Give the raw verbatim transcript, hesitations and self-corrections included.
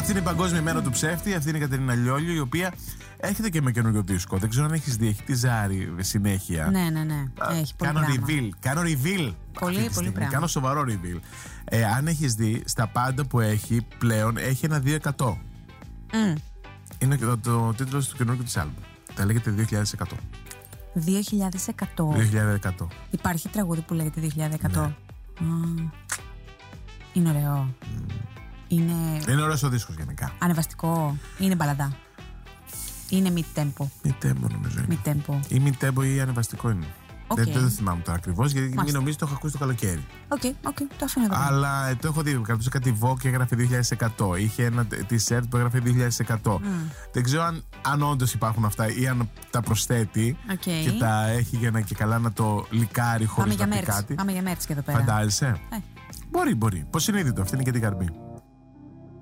Αυτή είναι η Παγκόσμια Μέρα του Ψεύτη. Αυτή είναι η Κατερίνα Λιόλιο, η οποία έρχεται και με καινούριο δίσκο. Δεν ξέρω αν έχεις δει, έχει τη Ζάρη συνέχεια. Ναι, ναι, ναι. Έχει πολύ κάνω πράγμα. reveal. Κάνω reveal. Πολύ, πολύ πράγμα. Κάνω σοβαρό reveal. Ε, αν έχεις δει, στα πάντα που έχει πλέον έχει ένα δύο εκατό. Mm. Είναι το, το τίτλος του καινούργιου της άλμπου. Τα λέγεται δύο χιλιάδες εκατό. δύο χιλιάδες εκατό. δύο χιλιάδες εκατό. Υπάρχει τραγούδι που λέγεται δύο χιλιάδες εκατό. Ναι. Mm. Είναι ωραίο. Mm. Είναι... είναι ωραίος ο δίσκος γενικά. Ανεβαστικό. Είναι μπαλαντά. Είναι mid-tempo. Mid-tempo νομίζω είναι. Mid-tempo. Ή mid-tempo ή ανεβαστικό είναι. Okay. Δεν, δεν το θυμάμαι τώρα ακριβώς, γιατί μην νομίζεις το έχω ακούσει το καλοκαίρι. Οκ, okay, οκ, okay, το αφήνω εδώ. Αλλά ε, το έχω δει. Κρατούσε κάτι Vogue και έγραφε δύο χιλιάδες εκατό. Είχε ένα t-shirt που έγραφε δύο χιλιάδες εκατό. Mm. Δεν ξέρω αν, αν όντως υπάρχουν αυτά ή αν τα προσθέτει okay. και τα έχει για να και καλά να το λικάρει χωρίς να πει κάτι. Πάμε για μέρες και εδώ πέρα. Φαντάζεσαι. Ε. Μπορεί, μπορεί. Πώς είναι ήδη το, αυτή είναι και την καρμπή.